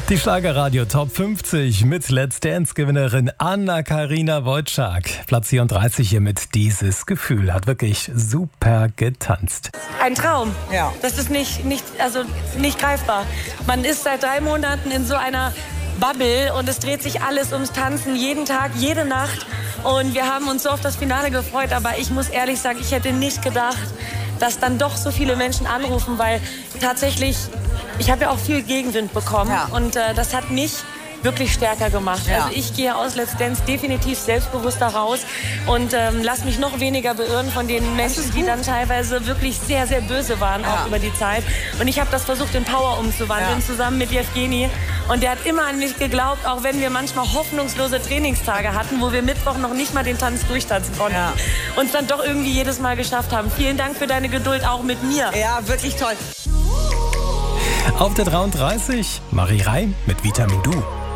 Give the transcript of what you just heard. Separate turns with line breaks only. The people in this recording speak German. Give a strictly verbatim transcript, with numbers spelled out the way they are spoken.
Die Schlagerradio Top fünfzig mit Let's Dance-Gewinnerin Anna-Karina Wojcik. Platz vierunddreißig hier mit Dieses Gefühl. Hat wirklich super getanzt.
Ein Traum.
Ja.
Das ist nicht, nicht, also nicht greifbar. Man ist seit drei Monaten in so einer Bubble und es dreht sich alles ums Tanzen. Jeden Tag, jede Nacht. Und wir haben uns so auf das Finale gefreut. Aber ich muss ehrlich sagen, ich hätte nicht gedacht, dass dann doch so viele Menschen anrufen, weil tatsächlich, ich habe ja auch viel Gegenwind bekommen
Ja.
und äh, das hat mich wirklich stärker gemacht.
Ja.
Also ich gehe aus Let's Dance definitiv selbstbewusster raus und ähm, lass mich noch weniger beirren von den Menschen, die dann teilweise wirklich sehr, sehr böse waren,
Ja.
auch über die Zeit. Und ich habe das versucht, in Power umzuwandeln,
Ja.
zusammen mit Jevgeni. Und der hat immer an mich geglaubt, auch wenn wir manchmal hoffnungslose Trainingstage hatten, wo wir Mittwoch noch nicht mal den Tanz durchtanzen konnten.
Ja.
Und es dann doch irgendwie jedes Mal geschafft haben. Vielen Dank für deine Geduld auch mit mir.
Ja, wirklich toll.
Auf der dreiunddreißig Marie Reim mit Vitamin Du.